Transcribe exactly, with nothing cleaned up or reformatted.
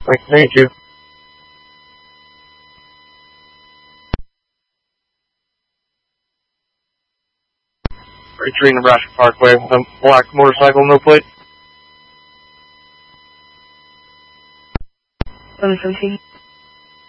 Thank you. Retreat Nebraska Parkway, a black motorcycle, no plate. seven seventeen.